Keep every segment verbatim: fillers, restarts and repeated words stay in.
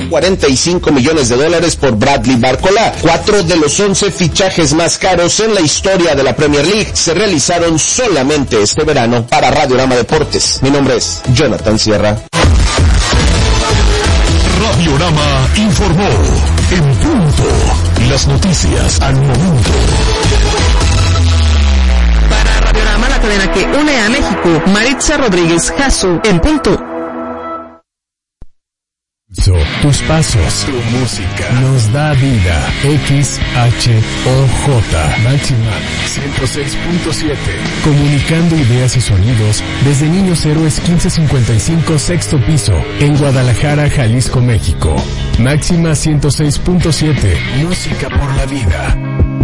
cuarenta y cinco millones de dólares por Bradley Barcola. Cuatro de los once fichajes más caros en la historia de la Premier League se realizaron solamente este verano. Para Radiorama Deportes, mi nombre es Jonathan Sierra. Radiorama informó en punto las noticias al momento. Para Radiorama, la cadena que une a México, Maritza Rodríguez Jasso, en punto. Tus pasos, tu música, nos da vida. X H O J, Máxima ciento seis punto siete. Comunicando ideas y sonidos desde Niños Héroes quince cincuenta y cinco, sexto piso, en Guadalajara, Jalisco, México. Máxima ciento seis punto siete, música por la vida.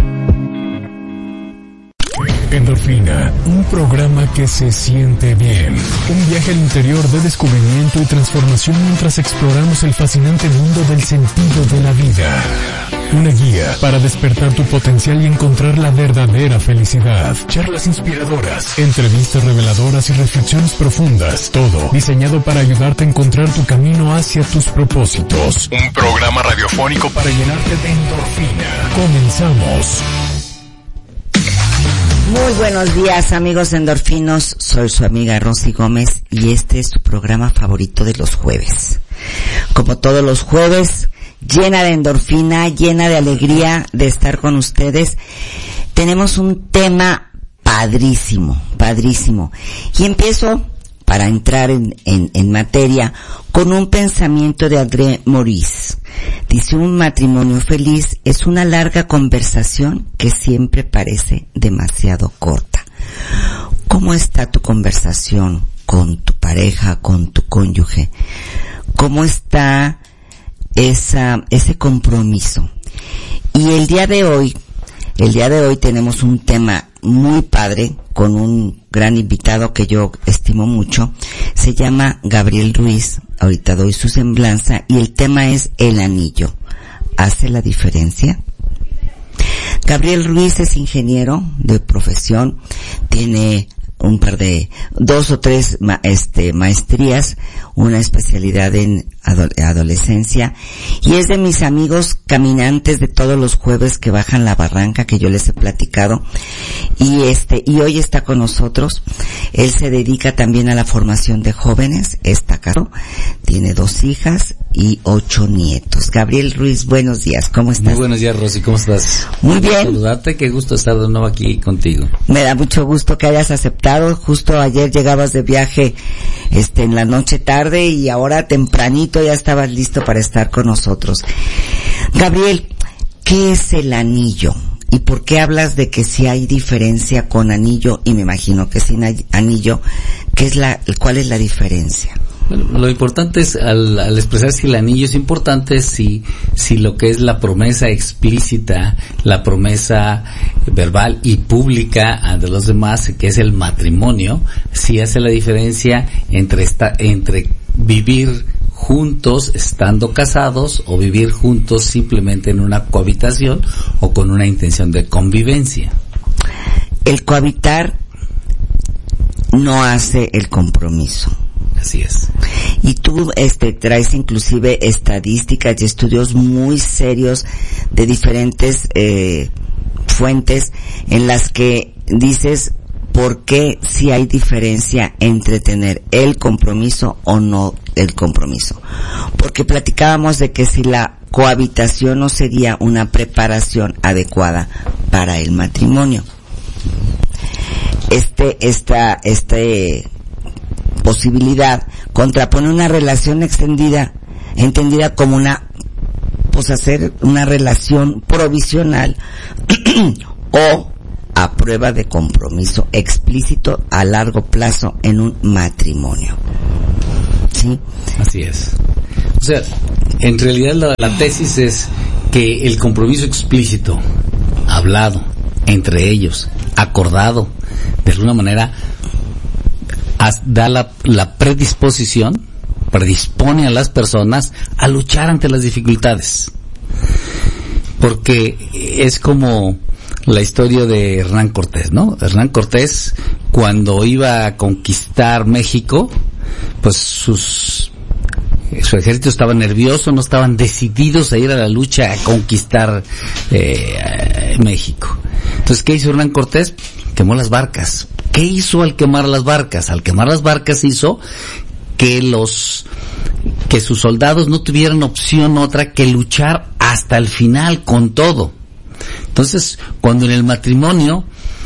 Endorfina, un programa que se siente bien. Un viaje al interior de descubrimiento y transformación mientras exploramos el fascinante mundo del sentido de la vida. Una guía para despertar tu potencial y encontrar la verdadera felicidad. Charlas inspiradoras, entrevistas reveladoras y reflexiones profundas. Todo diseñado para ayudarte a encontrar tu camino hacia tus propósitos. Un programa radiofónico para llenarte de endorfina. Comenzamos. Muy buenos días, amigos endorfinos. Soy su amiga Rosy Gómez y este es su programa favorito de los jueves. Como todos los jueves, llena de endorfina, llena de alegría de estar con ustedes. Tenemos un tema padrísimo, padrísimo. Y empiezo, para entrar en, en, en materia, con un pensamiento de André Maurice. Dice, un matrimonio feliz es una larga conversación que siempre parece demasiado corta. ¿Cómo está tu conversación con tu pareja, con tu cónyuge? ¿Cómo está esa, ese compromiso? Y el día de hoy, el día de hoy tenemos un tema muy padre con un gran invitado que yo estimo mucho. Se llama Gabriel Ruiz. Ahorita doy su semblanza y el tema es el anillo. ¿Hace la diferencia? Gabriel Ruiz es ingeniero de profesión, tiene un par de, dos o tres ma, este, maestrías, una especialidad en ado, adolescencia, y es de mis amigos caminantes de todos los jueves que bajan la barranca que yo les he platicado, y este, y hoy está con nosotros. Él se dedica también a la formación de jóvenes, está caro, tiene dos hijas y ocho nietos. Gabriel Ruiz, buenos días, ¿cómo estás? Muy buenos días, Rosy, ¿cómo estás? Muy bien. Saludarte, qué gusto estar de nuevo aquí contigo. Me da mucho gusto que hayas aceptado. Justo ayer llegabas de viaje, este, en la noche tarde y ahora tempranito ya estabas listo para estar con nosotros. Gabriel, ¿qué es el anillo? ¿Y por qué hablas de que si hay diferencia con anillo? Y me imagino que sin anillo, ¿qué es la, cuál es la diferencia? Bueno, lo importante es, al, al expresar si el anillo es importante, si, si lo que es la promesa explícita, la promesa verbal y pública de los demás, que es el matrimonio, si hace la diferencia entre esta, entre vivir juntos estando casados o vivir juntos simplemente en una cohabitación o con una intención de convivencia. El cohabitar no hace el compromiso. Así es. Y tú este traes inclusive estadísticas y estudios muy serios de diferentes eh, fuentes en las que dices por qué si hay diferencia entre tener el compromiso o no el compromiso. Porque platicábamos de que si la cohabitación no sería una preparación adecuada para el matrimonio. Este, esta, este posibilidad contrapone una relación extendida, entendida como una, pues hacer una relación provisional o a prueba de compromiso explícito a largo plazo en un matrimonio. ¿Sí? Así es. O sea, en realidad la, la tesis es que el compromiso explícito, hablado, entre ellos, acordado, de alguna manera, da la, la predisposición, predispone a las personas a luchar ante las dificultades. Porque es como la historia de Hernán Cortés, ¿no? Hernán Cortés, cuando iba a conquistar México, pues sus su ejército estaba nervioso, no estaban decididos a ir a la lucha a conquistar eh, México. Entonces, ¿qué hizo Hernán Cortés? Quemó las barcas. ¿Qué hizo al quemar las barcas? Al quemar las barcas hizo que los que sus soldados no tuvieran opción otra que luchar hasta el final con todo. Entonces, cuando en el matrimonio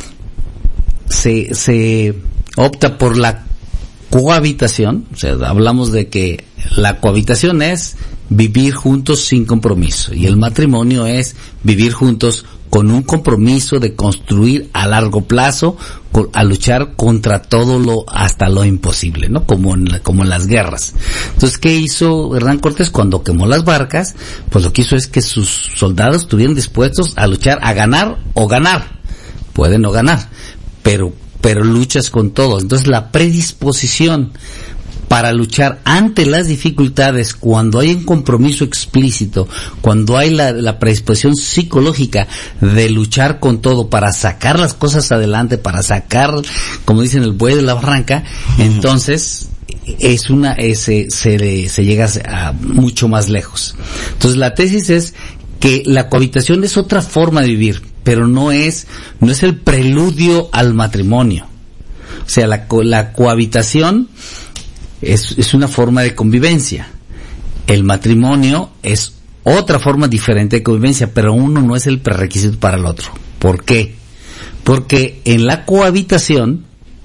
se se opta por la cohabitación, o sea, hablamos de que la cohabitación es vivir juntos sin compromiso y el matrimonio es vivir juntos con un compromiso de construir a largo plazo, a luchar contra todo lo, hasta lo imposible, ¿no? Como en, la, como en las guerras. Entonces, ¿qué hizo Hernán Cortés cuando quemó las barcas? Pues lo que hizo es que sus soldados estuvieran dispuestos a luchar, a ganar o ganar. Pueden no ganar, pero, pero luchas con todos. Entonces, la predisposición para luchar ante las dificultades, cuando hay un compromiso explícito, cuando hay la, la predisposición psicológica de luchar con todo para sacar las cosas adelante, para sacar, como dicen, el buey de la barranca, entonces es una, es, se, se, se llega a mucho más lejos. Entonces la tesis es que la cohabitación es otra forma de vivir, pero no es, no es el preludio al matrimonio. O sea, la, la cohabitación Es, es una forma de convivencia. El matrimonio es otra forma diferente de convivencia, pero uno no es el prerequisito para el otro. ¿Por qué? Porque en la cohabitación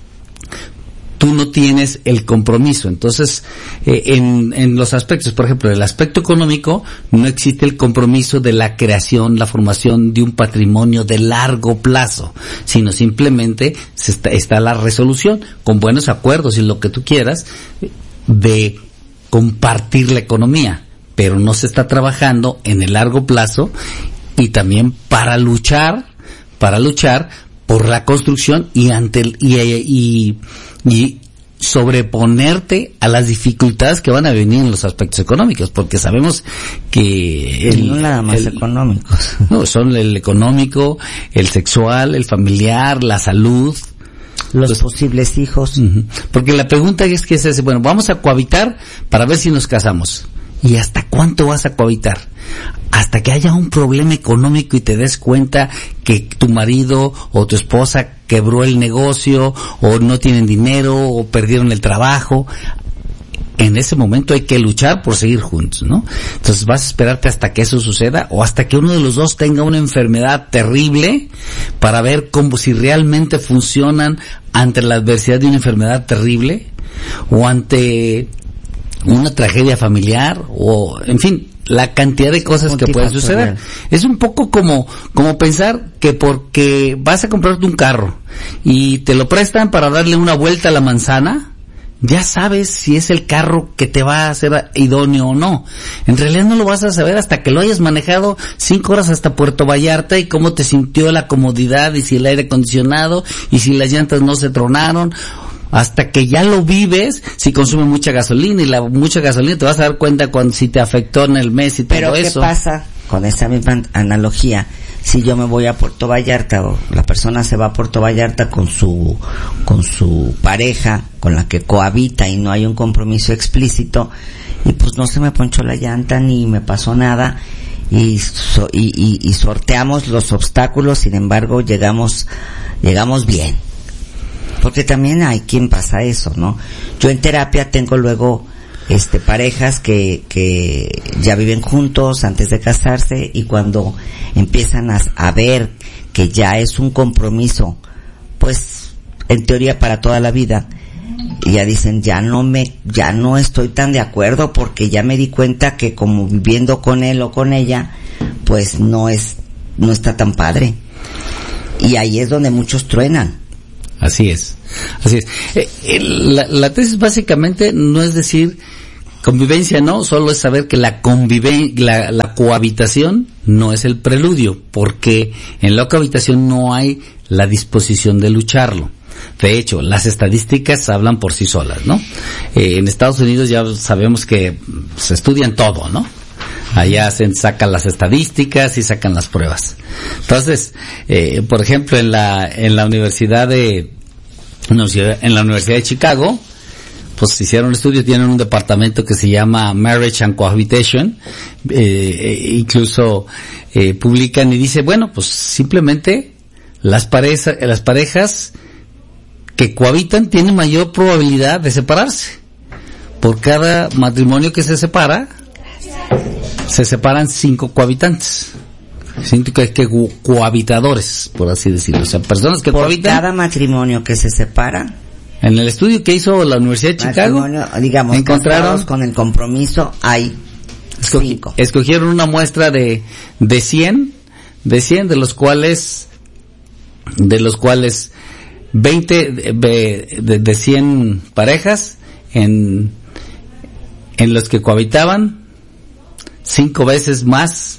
tú no tienes el compromiso. Entonces, eh, en, en los aspectos, por ejemplo, el aspecto económico, no existe el compromiso de la creación, la formación de un patrimonio de largo plazo, sino simplemente se está, está la resolución, con buenos acuerdos y lo que tú quieras, de compartir la economía, pero no se está trabajando en el largo plazo y también para luchar, para luchar por la construcción y ante el, y, y, y sobreponerte a las dificultades que van a venir en los aspectos económicos, porque sabemos que el, no nada más el, económicos. No, son el económico, el sexual, el familiar, la salud, los, los posibles hijos. Uh-huh. Porque la pregunta es que es ese, bueno, vamos a cohabitar para ver si nos casamos. ¿Y hasta cuánto vas a cohabitar? Hasta que haya un problema económico y te des cuenta que tu marido o tu esposa quebró el negocio, o no tienen dinero, o perdieron el trabajo. En ese momento hay que luchar por seguir juntos, ¿no? Entonces vas a esperarte hasta que eso suceda, o hasta que uno de los dos tenga una enfermedad terrible, para ver cómo, si realmente funcionan ante la adversidad de una enfermedad terrible, o ante una tragedia familiar, o en fin, la cantidad de cosas que pueden suceder. Es un poco como como pensar que porque vas a comprarte un carro y te lo prestan para darle una vuelta a la manzana, ya sabes si es el carro que te va a ser idóneo o no. En realidad no lo vas a saber hasta que lo hayas manejado cinco horas hasta Puerto Vallarta, y cómo te sintió la comodidad, y si el aire acondicionado, y si las llantas no se tronaron. Hasta que ya lo vives, si consume mucha gasolina, y la mucha gasolina te vas a dar cuenta cuando si te afectó en el mes y todo eso. Pero ¿qué pasa con esa misma analogía? Si yo me voy a Puerto Vallarta, o la persona se va a Puerto Vallarta con su con su pareja, con la que cohabita, y no hay un compromiso explícito, y pues no se me ponchó la llanta ni me pasó nada, y so, y, y, y sorteamos los obstáculos, sin embargo llegamos llegamos bien. Porque también hay quien pasa eso, ¿no? Yo en terapia tengo luego este parejas que que ya viven juntos antes de casarse, y cuando empiezan a, a ver que ya es un compromiso, pues en teoría para toda la vida, y ya dicen, ya no me ya no estoy tan de acuerdo, porque ya me di cuenta que como viviendo con él o con ella, pues no es no está tan padre. Y ahí es donde muchos truenan. Así es, así es. Eh, eh, la, la tesis básicamente no es decir convivencia, no, solo es saber que la conviven, la, la cohabitación no es el preludio, porque en la cohabitación no hay la disposición de lucharlo. De hecho, las estadísticas hablan por sí solas, ¿no? Eh, en Estados Unidos ya sabemos que se estudian todo, ¿no? Allá se sacan las estadísticas y sacan las pruebas. Entonces, eh, por ejemplo, en la en la universidad de en la Universidad de Chicago, pues hicieron estudios, tienen un departamento que se llama Marriage and Cohabitation, eh, incluso eh, publican y dice, bueno, pues simplemente las parejas, las parejas que cohabitan tienen mayor probabilidad de separarse. Por cada matrimonio que se separa, se separan cinco cohabitantes. Cinco que, que cohabitadores, por así decirlo. O sea, personas que por cohabitan. Cada matrimonio que se separa. En el estudio que hizo la Universidad de Chicago, digamos, encontraron con el compromiso hay esco- cinco. Escogieron una muestra de de cien, de cien de los cuales de los cuales veinte de, de, de cien parejas en en los que cohabitaban, cinco veces más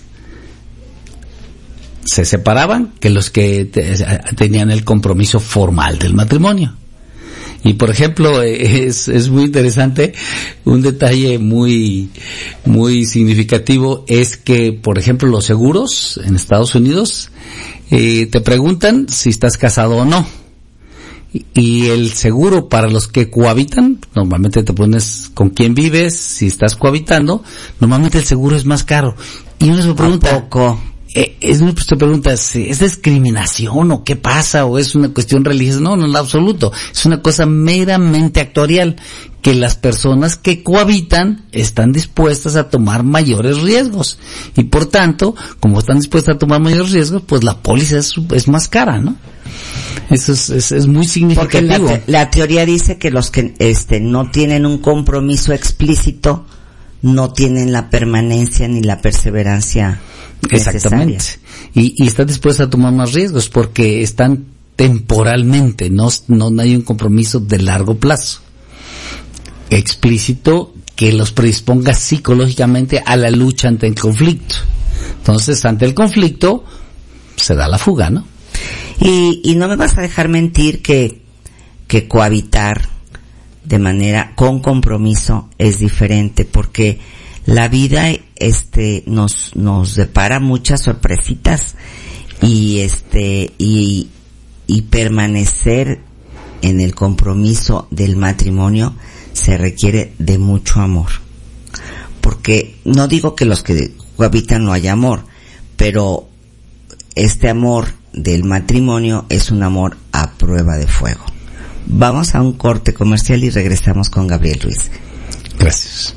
se separaban que los que te, tenían el compromiso formal del matrimonio. Y por ejemplo, es, es muy interesante, un detalle muy, muy significativo es que, por ejemplo, los seguros en Estados Unidos, eh, te preguntan si estás casado o no. Y, y el seguro para los que cohabitan, normalmente te pones con quién vives, si estás cohabitando, normalmente el seguro es más caro. Y uno se pregunta, ¿a poco? Eh, es una pregunta, ¿es discriminación o qué pasa o es una cuestión religiosa? No, no en absoluto. Es una cosa meramente actuarial, que las personas que cohabitan están dispuestas a tomar mayores riesgos y por tanto, como están dispuestas a tomar mayores riesgos, pues la póliza es, es más cara, ¿no? Eso es, es, es muy significativo. Porque la, la teoría dice que los que este no tienen un compromiso explícito no tienen la permanencia ni la perseverancia. Exactamente. Y, y están dispuestos a tomar más riesgos porque están temporalmente, no, no hay un compromiso de largo plazo explícito que los predisponga psicológicamente a la lucha ante el conflicto. Entonces, ante el conflicto, se da la fuga, ¿no? Y, y no me vas a dejar mentir que, que cohabitar de manera con compromiso es diferente, porque la vida este nos nos depara muchas sorpresitas y este y y permanecer en el compromiso del matrimonio se requiere de mucho amor, porque no digo que los que cohabitan no haya amor, pero este amor del matrimonio es un amor a prueba de fuego. Vamos a un corte comercial y regresamos con Gabriel Ruiz. Gracias.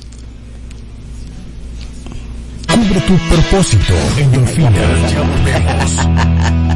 Cubre tu propósito, endorfinas. Ya volvemos.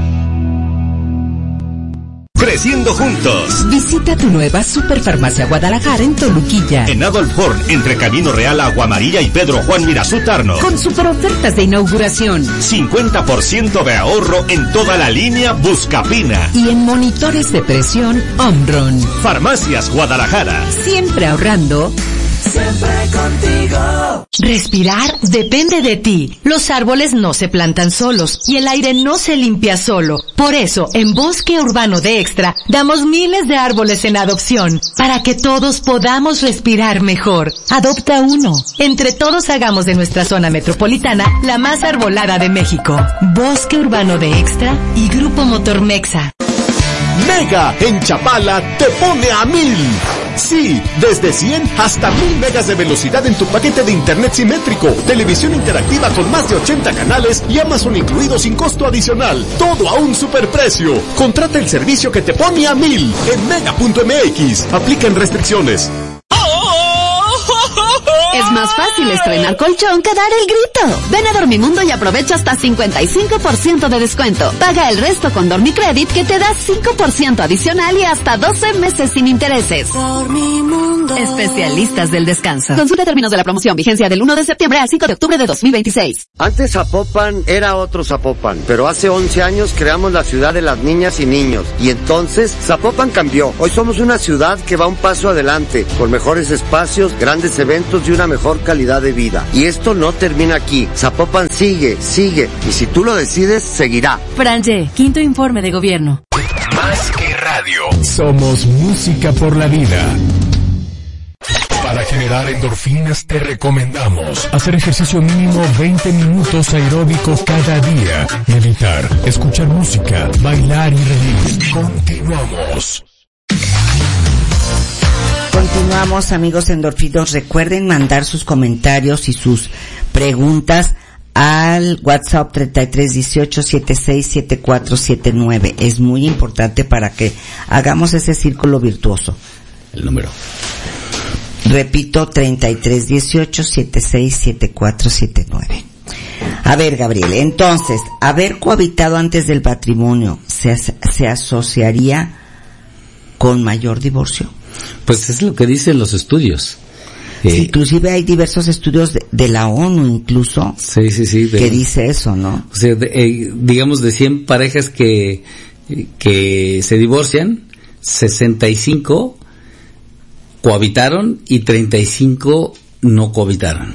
Creciendo juntos. Visita tu nueva Superfarmacia Guadalajara en Toluquilla. En Adolf Horn, entre Camino Real, Agua Amarilla y Pedro Juan Mirazú Tarno. Con super ofertas de inauguración. cincuenta por ciento de ahorro en toda la línea Buscapina. Y en monitores de presión Omron. Farmacias Guadalajara. Siempre ahorrando. Siempre contigo. Respirar depende de ti. Los árboles no se plantan solos y el aire no se limpia solo. Por eso, en Bosque Urbano de Extra, damos miles de árboles en adopción para que todos podamos respirar mejor. Adopta uno. Entre todos hagamos de nuestra zona metropolitana la más arbolada de México. Bosque Urbano de Extra y Grupo Motor Mexa. Mega en Chapala te pone a mil. Sí, desde cien hasta mil megas de velocidad en tu paquete de internet simétrico, televisión interactiva con más de ochenta canales y Amazon incluido sin costo adicional. Todo a un superprecio. Contrata el servicio que te pone a mil en mega punto m x. Aplican restricciones. Es más fácil estrenar colchón que dar el grito. Ven a Dormimundo y aprovecha hasta cincuenta y cinco por ciento de descuento. Paga el resto con Dormicredit que te da cinco por ciento adicional y hasta doce meses sin intereses. Dormimundo. Especialistas del descanso. Consulta términos de la promoción. Vigencia del uno de septiembre al cinco de octubre de dos mil veintiséis. Antes Zapopan era otro Zapopan, pero hace once años creamos la ciudad de las niñas y niños. Y entonces Zapopan cambió. Hoy somos una ciudad que va un paso adelante, con mejores espacios, grandes eventos y una mejor calidad de vida. Y esto no termina aquí. Zapopan sigue, sigue, y si tú lo decides, seguirá. Franje, quinto informe de gobierno. Más que radio. Somos música por la vida. Para generar endorfinas te recomendamos hacer ejercicio mínimo veinte minutos aeróbico cada día, meditar, escuchar música, bailar y reír. Continuamos. Continuamos, amigos endorfinos. Recuerden mandar sus comentarios y sus preguntas al WhatsApp treinta y tres dieciocho setenta y seis setenta y cuatro setenta y nueve. Es muy importante para que hagamos ese círculo virtuoso. El número. Repito, treinta y tres dieciocho setenta y seis setenta y cuatro setenta y nueve. A ver, Gabriel, entonces, haber cohabitado antes del matrimonio, ¿se, se asociaría con mayor divorcio? Pues es lo que dicen los estudios. Sí, eh, inclusive hay diversos estudios de, de la ONU incluso sí, sí, sí, de, que dice eso, ¿no? O sea, de, eh, digamos de cien parejas que que se divorcian, sesenta y cinco cohabitaron y treinta y cinco no cohabitaron.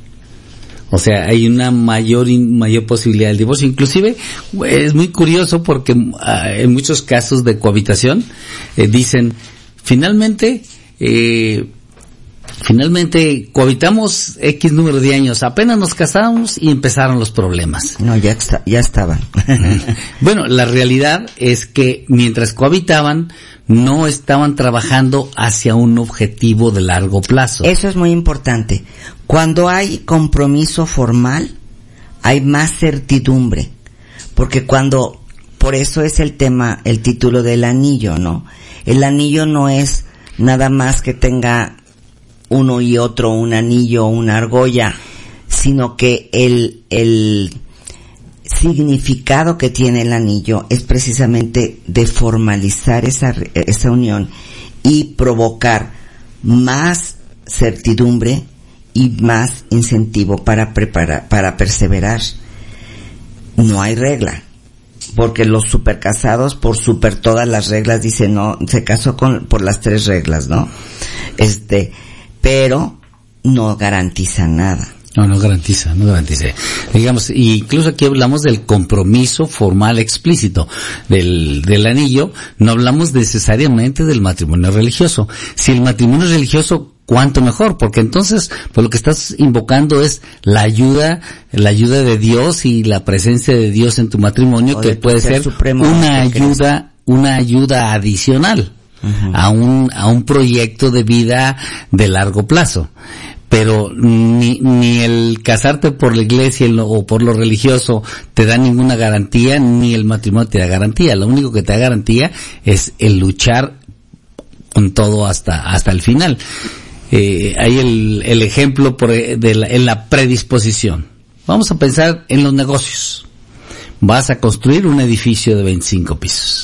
O sea, hay una mayor mayor posibilidad del divorcio. Inclusive es muy curioso porque uh, en muchos casos de cohabitación eh, dicen finalmente eh, Finalmente, cohabitamos X número de años, apenas nos casamos y empezaron los problemas. No, ya, está, ya estaban. Bueno, la realidad es que mientras cohabitaban, no estaban trabajando hacia un objetivo de largo plazo. Eso es muy importante. Cuando hay compromiso formal, hay más certidumbre. Porque cuando, por eso es el tema, el título del anillo, ¿no? El anillo no es nada más que tenga uno y otro un anillo o una argolla, sino que el, el significado que tiene el anillo es precisamente de formalizar esa, esa unión y provocar más certidumbre y más incentivo para preparar, para perseverar. No hay regla, porque los supercasados por super todas las reglas dicen no, se casó con, por las tres reglas, ¿no? Este, pero no garantiza nada. No, no garantiza, no garantiza. Digamos, incluso aquí hablamos del compromiso formal explícito del, del anillo, no hablamos necesariamente del matrimonio religioso. Si el matrimonio es religioso, cuánto mejor, porque entonces, pues lo que estás invocando es la ayuda, la ayuda de Dios y la presencia de Dios en tu matrimonio, o que puede ser una ayuda, una ayuda adicional. Uh-huh. a un a un proyecto de vida de largo plazo, pero ni ni el casarte por la iglesia o por lo religioso te da ninguna garantía, ni el matrimonio te da garantía. Lo único que te da garantía es el luchar con todo hasta hasta el final. Eh, hay el el ejemplo por de la, en la predisposición. Vamos a pensar en los negocios. Vas a construir un edificio de veinticinco pisos.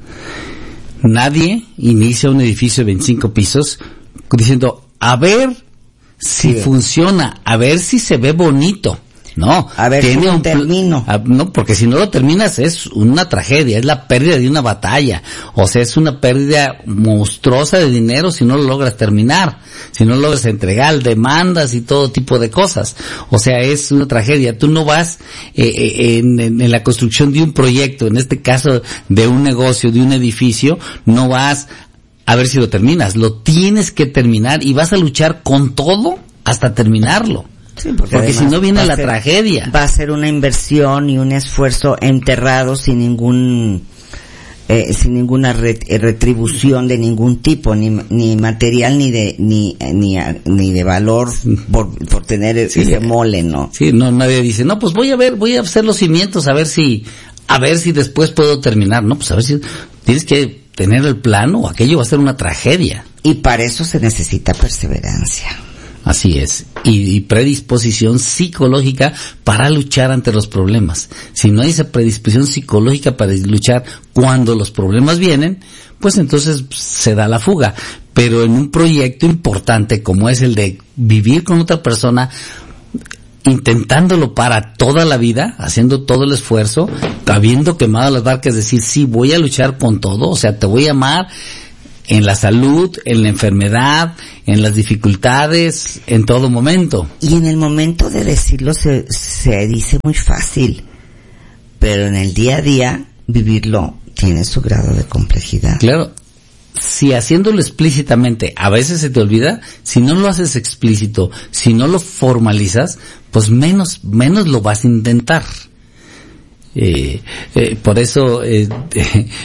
Nadie inicia un edificio de veinticinco pisos diciendo, a ver si sí. funciona, a ver si se ve bonito. No, a ver tiene si un lo termino. A, no, porque si no lo terminas es una tragedia, es la pérdida de una batalla. O sea, es una pérdida monstruosa de dinero si no lo logras terminar, si no lo logras entregar, demandas y todo tipo de cosas. O sea, es una tragedia. Tú no vas eh, en, en, en la construcción de un proyecto, en este caso de un negocio, de un edificio, no vas a ver si lo terminas. Lo tienes que terminar y vas a luchar con todo hasta terminarlo. Sí, porque, porque si no viene la ser, tragedia. Va a ser una inversión y un esfuerzo enterrado sin ningún eh, sin ninguna ret, retribución de ningún tipo, ni ni material ni de ni ni ni de valor por por tener sí, ese mole, ¿no? Sí, no nadie dice, "No, pues voy a ver, voy a hacer los cimientos a ver si a ver si después puedo terminar." No, pues a ver si tienes que tener el plano o aquello va a ser una tragedia. Y para eso se necesita perseverancia. Así es, y, y predisposición psicológica para luchar ante los problemas. Si no hay esa predisposición psicológica para luchar cuando los problemas vienen, pues entonces se da la fuga. Pero en un proyecto importante como es el de vivir con otra persona, intentándolo para toda la vida, haciendo todo el esfuerzo, habiendo quemado las barcas, es decir, sí, voy a luchar con todo, o sea, te voy a amar en la salud, en la enfermedad, en las dificultades, en todo momento. Y en el momento de decirlo se, se dice muy fácil, pero en el día a día vivirlo tiene su grado de complejidad. Claro, si haciéndolo explícitamente a veces se te olvida, si no lo haces explícito, si no lo formalizas, pues menos, menos lo vas a intentar. Eh, eh, por eso, eh, eh,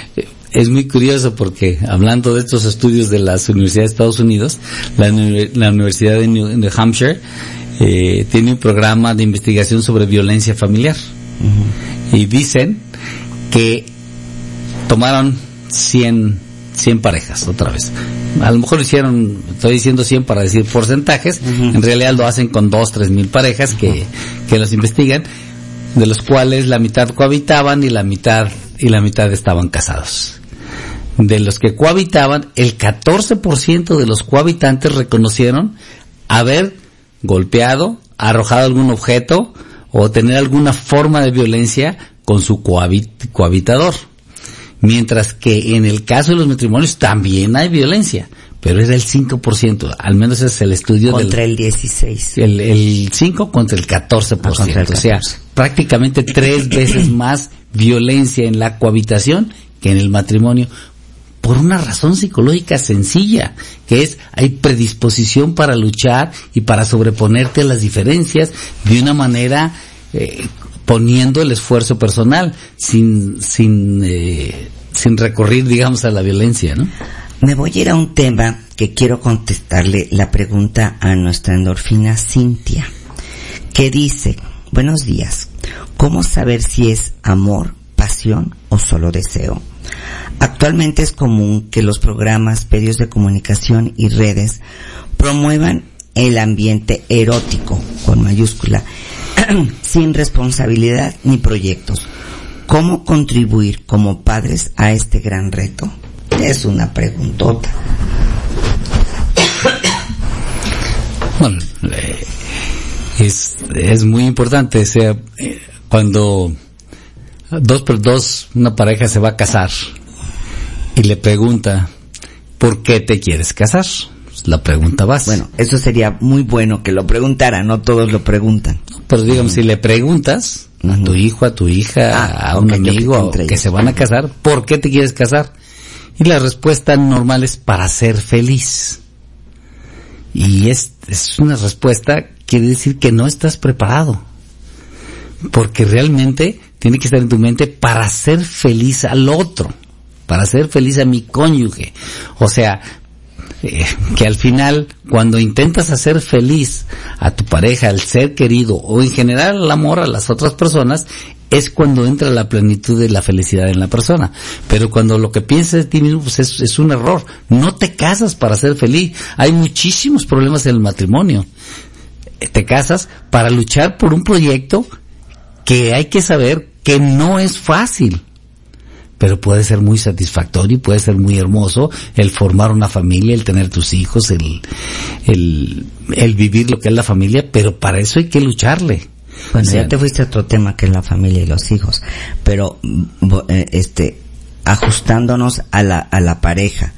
es muy curioso porque hablando de estos estudios de las universidades de Estados Unidos, la, la Universidad de New, New Hampshire eh, tiene un programa de investigación sobre violencia familiar. Uh-huh. Y dicen que tomaron cien parejas otra vez. A lo mejor hicieron, estoy diciendo cien para decir porcentajes, uh-huh. En realidad lo hacen con dos, tres mil parejas que, uh-huh. que los investigan, de los cuales la mitad cohabitaban y la mitad y la mitad estaban casados. De los que cohabitaban, el catorce por ciento de los cohabitantes reconocieron haber golpeado, arrojado algún objeto o tener alguna forma de violencia con su cohabit- cohabitador. Mientras que en el caso de los matrimonios también hay violencia, pero era el cinco por ciento, al menos ese es el estudio contra del... el dieciséis. El, el cinco contra el catorce por ciento, ah, el o sea, prácticamente tres veces más violencia en la cohabitación que en el matrimonio, por una razón psicológica sencilla, que es, hay predisposición para luchar y para sobreponerte a las diferencias de una manera... Eh, poniendo el esfuerzo personal sin sin eh, sin recurrir, digamos, a la violencia, ¿no? Me voy a ir a un tema que quiero contestarle la pregunta a nuestra endorfina Cintia, que dice: buenos días, ¿cómo saber si es amor, pasión o solo deseo? Actualmente es común que los programas, medios de comunicación y redes promuevan el ambiente erótico, con mayúscula, sin responsabilidad ni proyectos. ¿Cómo contribuir como padres a este gran reto? Es una preguntota. Bueno, eh, es es muy importante, o sea, eh, cuando dos por dos una pareja se va a casar y le pregunta ¿por qué te quieres casar? La pregunta básica. Bueno, eso sería muy bueno que lo preguntara, no todos lo preguntan. Pero digamos, uh-huh. si le preguntas uh-huh. a tu hijo, a tu hija, ah, a un okay, amigo que, que se van a casar, ¿por qué te quieres casar? Y la respuesta normal es para ser feliz. Y es, es una respuesta, quiere decir que no estás preparado. Porque realmente tiene que estar en tu mente para ser feliz al otro, para ser feliz a mi cónyuge. O sea, Eh, que al final, cuando intentas hacer feliz a tu pareja, al ser querido, o en general el amor a las otras personas, es cuando entra la plenitud de la felicidad en la persona. Pero cuando lo que piensas de ti mismo, pues es, es un error. No te casas para ser feliz. Hay muchísimos problemas en el matrimonio. Te casas para luchar por un proyecto que hay que saber que no es fácil, pero puede ser muy satisfactorio y puede ser muy hermoso el formar una familia, el tener tus hijos, el, el, el vivir lo que es la familia, pero para eso hay que lucharle. Bueno, o sea, ya te fuiste a otro tema que es la familia y los hijos, pero este, ajustándonos a la, a la pareja,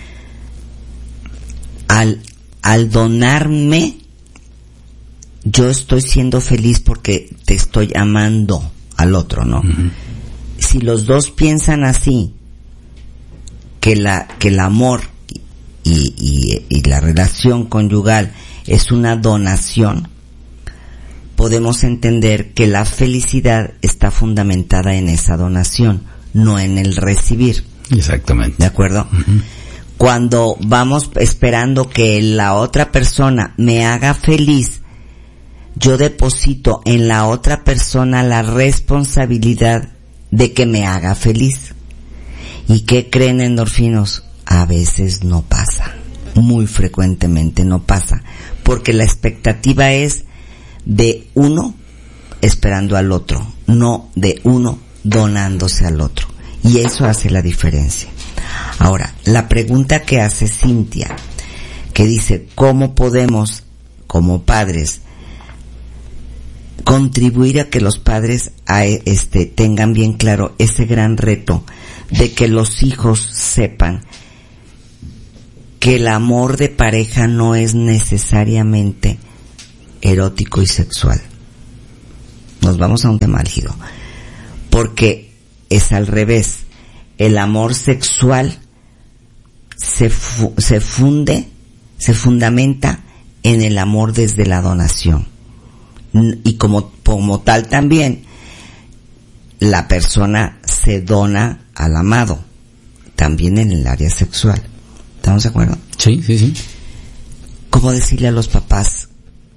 al, al donarme, yo estoy siendo feliz porque te estoy amando al otro, ¿no? Uh-huh. Si los dos piensan así, que la que el amor y, y, y la relación conyugal es una donación, podemos entender que la felicidad está fundamentada en esa donación, no en el recibir. Exactamente. ¿De acuerdo? Uh-huh. Cuando vamos esperando que la otra persona me haga feliz, yo deposito en la otra persona la responsabilidad de que me haga feliz. ¿Y qué creen, endorfinos? A veces no pasa, muy frecuentemente no pasa, porque la expectativa es de uno esperando al otro, no de uno donándose al otro, y eso hace la diferencia. Ahora, la pregunta que hace Cintia, que dice, ¿cómo podemos, como padres, contribuir a que los padres a este tengan bien claro ese gran reto de que los hijos sepan que el amor de pareja no es necesariamente erótico y sexual? Nos vamos a un tema álgido, porque es al revés. El amor sexual se fu- se funde, se fundamenta en el amor desde la donación. Y como, como tal también, la persona se dona al amado, también en el área sexual. ¿Estamos de acuerdo? Sí, sí, sí. ¿Cómo decirle a los papás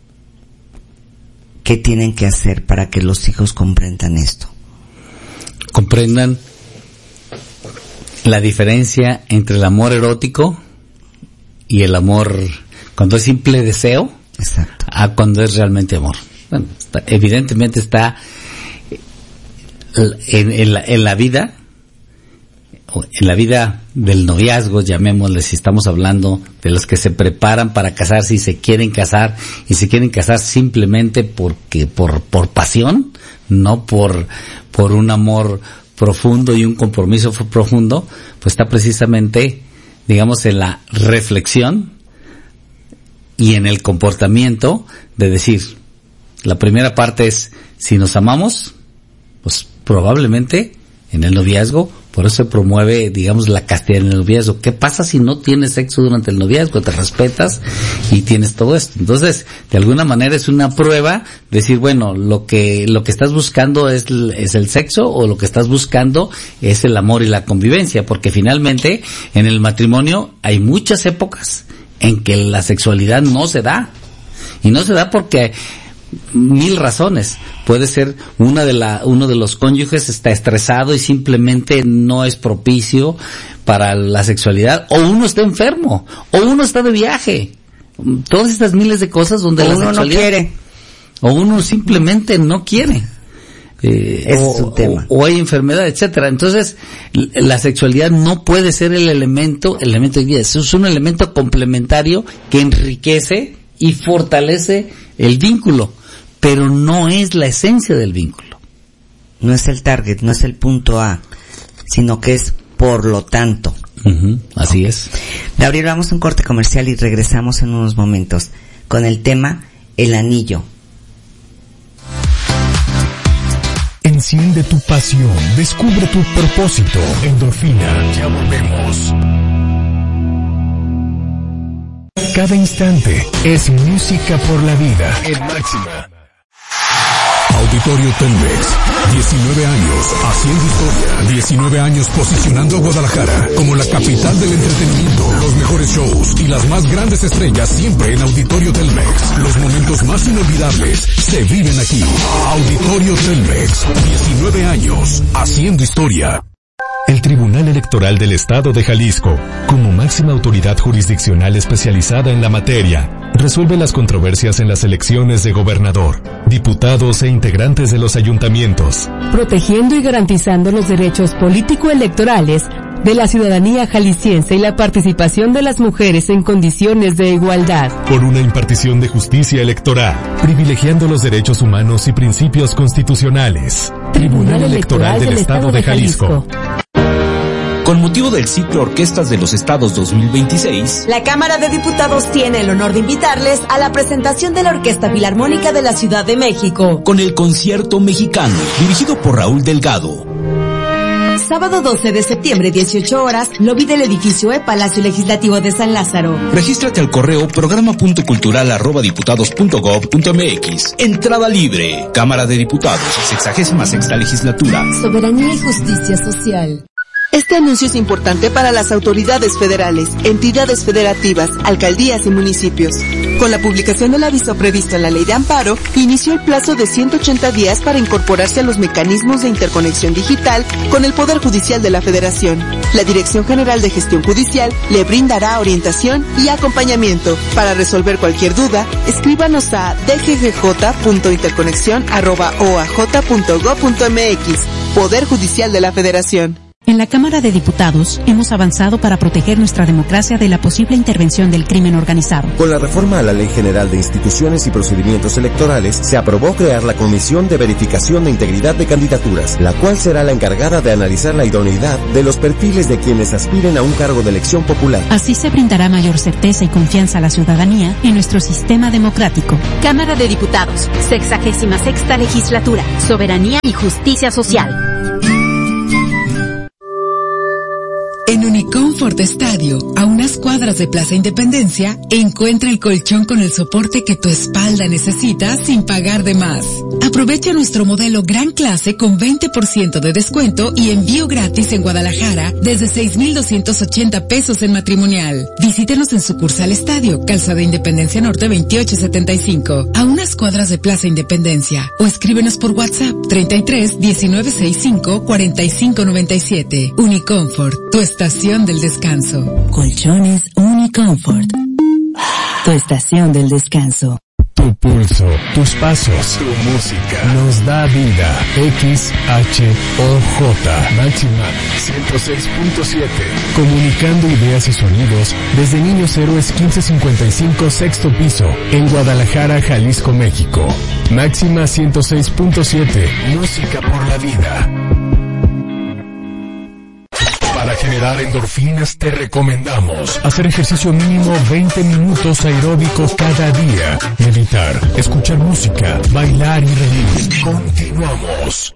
qué tienen que hacer para que los hijos comprendan esto? Comprendan la diferencia entre el amor erótico y el amor cuando es simple deseo. Exacto. A cuando es realmente amor. Bueno, está, evidentemente está en, en, la, en la vida, en la vida del noviazgo, llamémosle, si estamos hablando de los que se preparan para casarse y se quieren casar, y se quieren casar simplemente porque, por, por pasión, no por, por un amor profundo y un compromiso profundo, pues está precisamente, digamos, en la reflexión y en el comportamiento de decir, la primera parte es, si nos amamos, pues probablemente en el noviazgo, por eso se promueve, digamos, la castidad en el noviazgo. ¿Qué pasa si no tienes sexo durante el noviazgo? Te respetas y tienes todo esto. Entonces, de alguna manera es una prueba, decir, bueno, lo que, lo que estás buscando es, es el sexo, o lo que estás buscando es el amor y la convivencia, porque finalmente, en el matrimonio hay muchas épocas en que la sexualidad no se da. Y no se da porque mil razones. Puede ser una de la, uno de los cónyuges está estresado y simplemente no es propicio para la sexualidad, o uno está enfermo, o uno está de viaje. Todas estas miles de cosas donde o la uno sexualidad, no quiere, o uno simplemente no quiere. Eh, es o, un tema. O, o hay enfermedad, etcétera. Entonces, la sexualidad no puede ser el elemento, el elemento de guía, es un elemento complementario que enriquece y fortalece el vínculo, pero no es la esencia del vínculo. No es el target, no es el punto A, sino que es por lo tanto. Uh-huh, así es. Gabriel, vamos a un corte comercial y regresamos en unos momentos con el tema El Anillo. Enciende tu pasión, descubre tu propósito. Endorfina, ya volvemos. Cada instante es música por la vida. En Máxima. Auditorio Telmex. diecinueve años haciendo historia. diecinueve años posicionando a Guadalajara como la capital del entretenimiento. Los mejores shows y las más grandes estrellas siempre en Auditorio Telmex. Los momentos más inolvidables se viven aquí. Auditorio Telmex. diecinueve años haciendo historia. El Tribunal Electoral del Estado de Jalisco, como máxima autoridad jurisdiccional especializada en la materia, resuelve las controversias en las elecciones de gobernador, diputados e integrantes de los ayuntamientos, protegiendo y garantizando los derechos político-electorales de la ciudadanía jalisciense y la participación de las mujeres en condiciones de igualdad. Por una impartición de justicia electoral, privilegiando los derechos humanos y principios constitucionales. Tribunal Electoral del Estado de Jalisco. Con motivo del ciclo Orquestas de los Estados dos mil veintiséis, la Cámara de Diputados tiene el honor de invitarles a la presentación de la Orquesta Filarmónica de la Ciudad de México, con el Concierto Mexicano, dirigido por Raúl Delgado. Sábado doce de septiembre, dieciocho horas, lobby del edificio E, Palacio Legislativo de San Lázaro. Regístrate al correo programa.cultural arroba diputados punto gob punto mx. Entrada libre. Cámara de Diputados, sexagésima sexta legislatura. Soberanía y justicia social. Este anuncio es importante para las autoridades federales, entidades federativas, alcaldías y municipios. Con la publicación del aviso previsto en la Ley de Amparo, inició el plazo de ciento ochenta días para incorporarse a los mecanismos de interconexión digital con el Poder Judicial de la Federación. La Dirección General de Gestión Judicial le brindará orientación y acompañamiento. Para resolver cualquier duda, escríbanos a d g g j punto interconexión arroba o a j punto gob punto m x. Poder Judicial de la Federación. En la Cámara de Diputados hemos avanzado para proteger nuestra democracia de la posible intervención del crimen organizado. Con la reforma a la Ley General de Instituciones y Procedimientos Electorales, se aprobó crear la Comisión de Verificación de Integridad de Candidaturas, la cual será la encargada de analizar la idoneidad de los perfiles de quienes aspiren a un cargo de elección popular. Así se brindará mayor certeza y confianza a la ciudadanía en nuestro sistema democrático. Cámara de Diputados, sexagésima sexta legislatura, soberanía y justicia social. En Unicomfort Estadio, a unas cuadras de Plaza Independencia, encuentra el colchón con el soporte que tu espalda necesita sin pagar de más. Aprovecha nuestro modelo Gran Clase con veinte por ciento de descuento y envío gratis en Guadalajara desde seis mil doscientos ochenta pesos en matrimonial. Visítenos en sucursal Estadio, Calzada Independencia Norte veintiocho setenta y cinco, a unas cuadras de Plaza Independencia, o escríbenos por WhatsApp treinta y tres diecinueve sesenta y cinco cuarenta y cinco noventa y siete. Unicomfort, tu estación del descanso. Colchones Unicomfort, tu estación del descanso. Tu pulso, tus pasos, tu música nos da vida. X H O J Máxima ciento seis punto siete. Comunicando ideas y sonidos desde Niños Héroes quince cincuenta y cinco, sexto piso, en Guadalajara, Jalisco, México. Máxima ciento seis punto siete. Música por la vida. Para generar endorfinas te recomendamos hacer ejercicio mínimo veinte minutos aeróbico cada día, meditar, escuchar música, bailar y reír. Continuamos.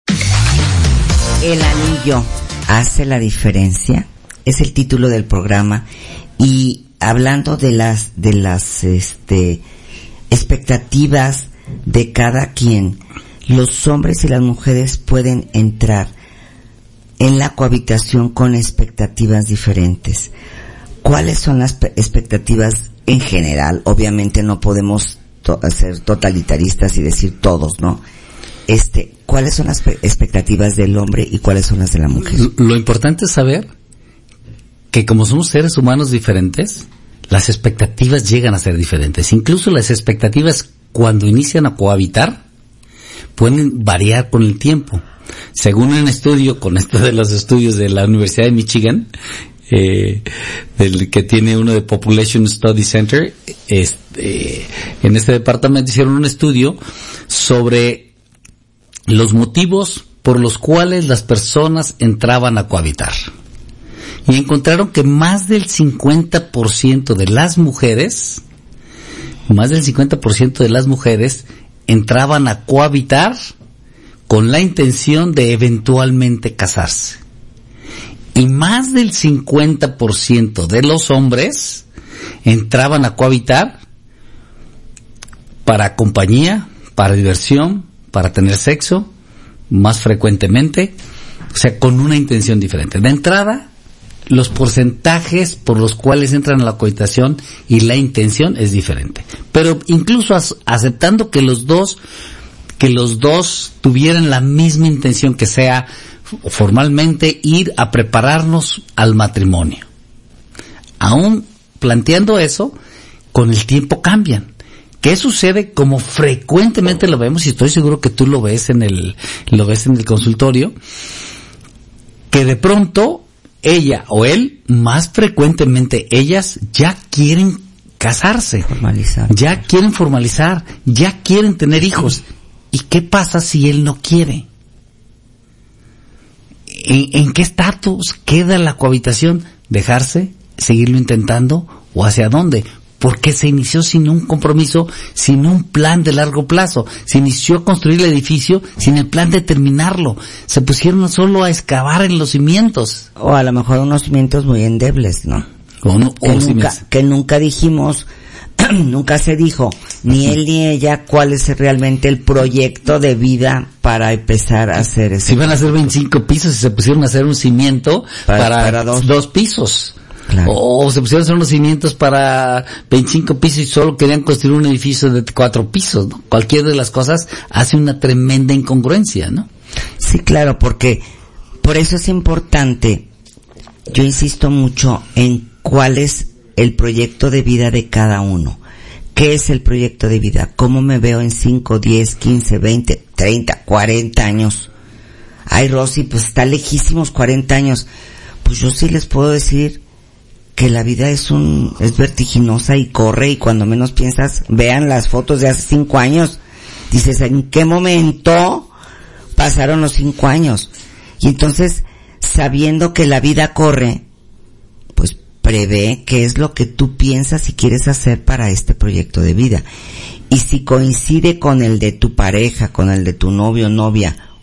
El anillo hace la diferencia, es el título del programa, y hablando de las de las este expectativas de cada quien, los hombres y las mujeres pueden entrar en la cohabitación con expectativas diferentes. ¿Cuáles son las expectativas en general? Obviamente no podemos to- ser totalitaristas y decir todos, ¿no? Este, ¿cuáles son las expectativas del hombre y cuáles son las de la mujer? Lo importante es saber que como somos seres humanos diferentes, las expectativas llegan a ser diferentes. Incluso las expectativas cuando inician a cohabitar pueden variar con el tiempo. Según un estudio, con esto de los estudios de la Universidad de Michigan, eh, del que tiene uno de Population Study Center, este, en este departamento hicieron un estudio sobre los motivos por los cuales las personas entraban a cohabitar. Y encontraron que más del cincuenta por ciento de las mujeres, más del cincuenta por ciento de las mujeres entraban a cohabitar con la intención de eventualmente casarse. Y más del cincuenta por ciento de los hombres entraban a cohabitar para compañía, para diversión, para tener sexo, más frecuentemente, o sea, con una intención diferente. De entrada, los porcentajes por los cuales entran a la cohabitación y la intención es diferente. Pero incluso as- aceptando que los dos que los dos tuvieran la misma intención, que sea formalmente ir a prepararnos al matrimonio. Aún planteando eso, con el tiempo cambian. ¿Qué sucede? Como frecuentemente lo vemos, y estoy seguro que tú lo ves en el, lo ves en el consultorio, que de pronto ella o él, más frecuentemente ellas, ya quieren casarse. Formalizar. Ya quieren formalizar, ya quieren tener hijos. ¿Y qué pasa si él no quiere? ¿En, en qué estatus queda la cohabitación? ¿Dejarse? ¿Seguirlo intentando? ¿O hacia dónde? Porque se inició sin un compromiso, sin un plan de largo plazo. Se inició a construir el edificio sin el plan de terminarlo. Se pusieron solo a excavar en los cimientos. O a lo mejor unos cimientos muy endebles, ¿no? O no, que, o nunca, cimientos. que nunca dijimos, nunca se dijo, ni él ni ella, cuál es realmente el proyecto de vida para empezar a hacer eso. Si iban a hacer veinticinco pisos y se pusieron a hacer un cimiento para, para, para dos. dos pisos. Claro. O, o se pusieron a hacer unos cimientos para veinticinco pisos y solo querían construir un edificio de cuatro pisos, ¿no? Cualquiera de las cosas hace una tremenda incongruencia, ¿no? Sí, claro, porque por eso es importante, yo insisto mucho en cuál es el proyecto de vida de cada uno. ¿Qué es el proyecto de vida? ¿Cómo me veo en cinco, diez, quince, veinte, treinta, cuarenta años? Ay, Rosy, pues está lejísimos cuarenta años. Pues yo sí les puedo decir que la vida es un, es vertiginosa y corre, y cuando menos piensas, vean las fotos de hace cinco años, dices, ¿en qué momento pasaron los cinco años? Y entonces, sabiendo que la vida corre, pues prevé qué es lo que tú piensas y quieres hacer para este proyecto de vida. Y si coincide con el de tu pareja, con el de tu novio o novia,